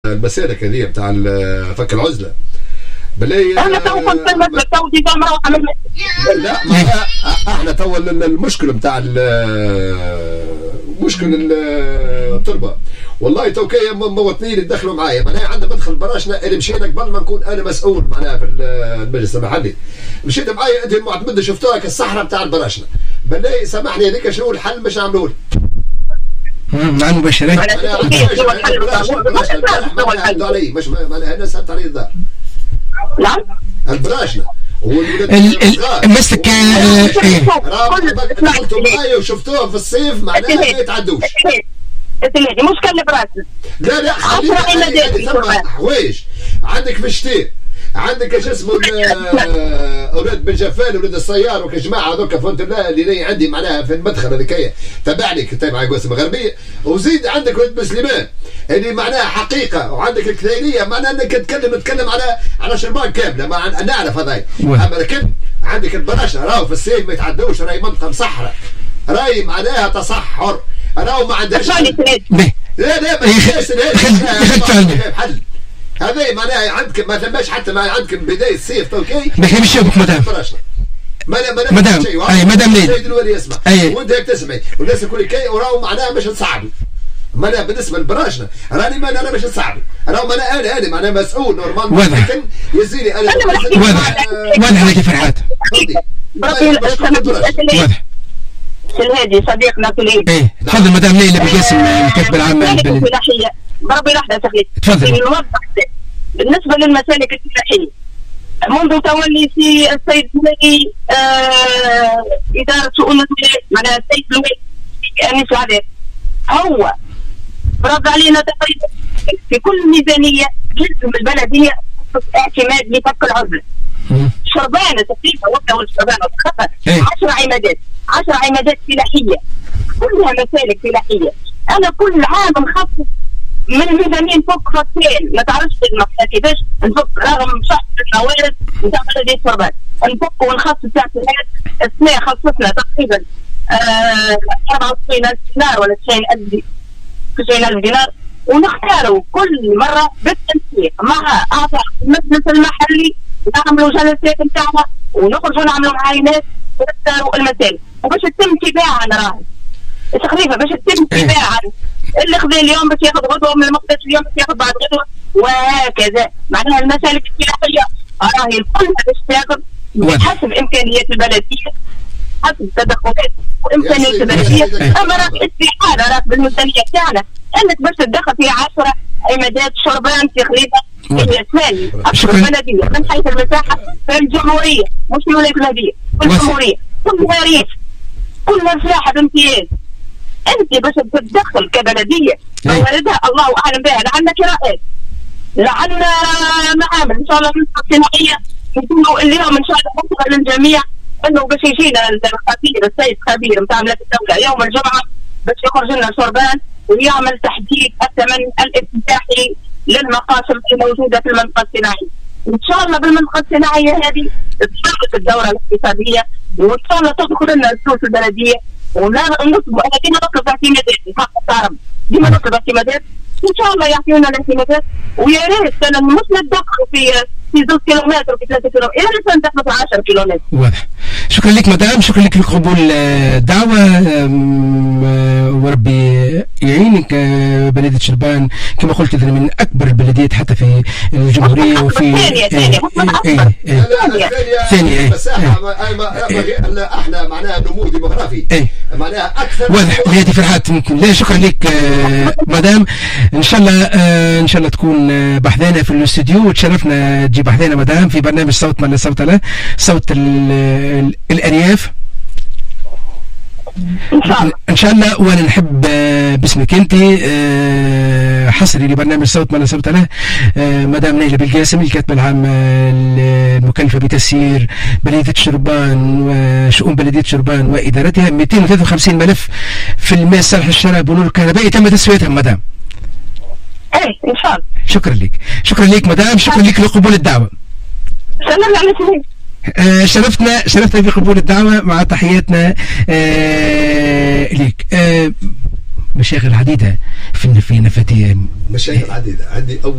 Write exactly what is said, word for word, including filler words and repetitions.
المسالك هذه بتاع فك العزله بالله احنا تو كنت المسلك تو دي مروحه من لا ما احنا تو المشكله بتاع مشكل الطلبه والله تو كي مواطنين اللي دخلوا معايا معناها عندنا مدخل براشنا اللي مشينا قبل ما نكون انا مسؤول معناها في المجلس المحلي مشيت معايا انت المعتمد شفتوها كالصحراء بتاع البراشنا بالله سامحني هذيك شنو الحل باش نعملوه له؟ مع المباشرين عنده علي مش معناها الناس هبط علي الدار نعم البراشنا مسك دخلتوا معايا وشفتوها في الصيف معناها ما يتعدوش السلادي مش كان براسنا لا لا خلينا حوايج عندك في الشتاء عندك ايش اسمه اولاد بن جفان اولاد السيار وكجماعه هذوك فهمت الله اللي عندي معناها في المدخل هذيك تبعني تبع قوس المغربيه وزيد عندك ولد بن سليمان اللي معناها حقيقه وعندك الكثيريه معناها انك تتكلم تتكلم على على شربان كامله ما نعرف هذاي اما لكن عندك البراشة راهو في الصيف ما يتعدوش راهي منطقه مصحره راهي معناها تصحر راهو ما عندهاش لا لا ما حل هذا معناها عندك ما ثماش حتى ما عندك بدايه الصيف توكي ما كاينش شبك مدام ما ما مدام اي مدام ليلى سيد الولي يسمع وانت هيك تسمعي والناس الكل كي وراهم معناها باش نصعدوا ما انا بالنسبه لبراشنا راني ما انا باش نصعدوا راهم انا انا انا معناها مسؤول نورمال واضح يزيني انا واضح واضح عليك فرحات واضح الهادي صديقنا في العيد ايه تفضل مدام ليلى بقاسم الكاتبه العامه الفلاحيه بربي لحظه تخليك تفضل بالنسبه للمسالك الفلاحيه منذ تولي في السيد الولي آه اداره شؤون الولايه معناها السيد الولي انيس العذاب هو فرض علينا تقريبا في كل ميزانيه جزء من البلديه اعتماد لفك العزله شربانه تقريبا وقتها والشربانه عشر عمادات عشر عمادات فلاحيه كلها مسالك فلاحيه انا كل عام نخصص من الميزانيه نفك فكين ما تعرفش المقصد كيفاش نفك رغم شحط الموارد نتاع بلديه شربان نفك ونخصص تاع السنه خصصنا تقريبا أربعة وتسعين ألف دينار ولا تسعين ألف تسعين ألف دينار ونختاروا كل مره بالتنسيق مع اعضاء المجلس المحلي نعملوا جلسات نتاعنا ونخرجوا نعملوا معاينات ونختاروا المسائل وباش يتم تباعا راهي تقريبا باش يتم تباعا اللي خذا اليوم باش ياخذ غدوه من المقدس اليوم باش ياخذ بعد غدوه وهكذا معناها المسالك الفلاحيه راهي كلها باش تاخذ بحسب امكانيات البلديه حسب التدخلات وامكانيات البلديه اما راك استحاله راك بالميزانيه تاعنا انك باش تدخل في عشرة عمادات شربان في خليفه هي ثاني اكبر بلديه من حيث المساحه في الجمهوريه مش الولايات المهديه في الجمهوريه كلها ريف كلها فلاحه بامتياز انت باش تتدخل كبلديه مواردها الله اعلم بها لعلنا كراءات لعلنا معامل ان شاء الله صناعيه نكونوا اليوم ان شاء الله نوصل للجميع انه باش يجينا الخبير السيد خبير نتاع مملكه الدوله يوم الجمعه باش يخرج لنا شربان ويعمل تحديد الثمن الافتتاحي للمقاصد الموجوده في المنطقه الصناعيه. ان شاء الله بالمنطقه الصناعيه هذه تتحرك الدوره الاقتصاديه وان شاء الله تدخل لنا الفلوس البلديه ولا نطلب انا ديما نطلب اعتمادات حق العرب ديما نطلب اعتمادات ان شاء الله يعطيونا الاعتمادات ويا ريت انا مش ندخل في في زوج كيلومتر وفي ثلاثة كيلومتر يا ريت ندخل في عشرة كيلومتر. واضح. شكرا لك مدام شكرا لك لقبول الدعوه وربي يعينك. بلديه شربان كما قلت من اكبر البلديات حتى في الجمهوريه وفي ثانيه ثانيه ثانيه مساحه احنا معناها نمو ديموغرافي معناها اكثر واضح. هذه فرحات يمكن لا شكرا لك مدام ان شاء الله ان شاء الله تكون بحذانا في الاستوديو وتشرفنا تجي بحذانا مدام في برنامج صوت من صوت له صوت الارياف ان شاء الله. وانا نحب باسمك انت حصري لبرنامج صوت من صوت له مدام ليلى بالقاسم الكاتبه العامه المكلفه بتسيير بلديه شربان وشؤون بلديه شربان وادارتها مئتين وثلاثة وخمسين ملف في الماء الصالح للشراب والنور الكهربائي تم تسويتها مدام. ايه ان شاء الله. شكرا لك شكرا لك مدام شكرا لك لقبول الدعوه. سلام عليكم. آه شرفتنا شرفتنا بقبول الدعوة مع تحياتنا آه ليك. آه مشاغل عديده في في نفاتي مشاغل عديده. عندي اول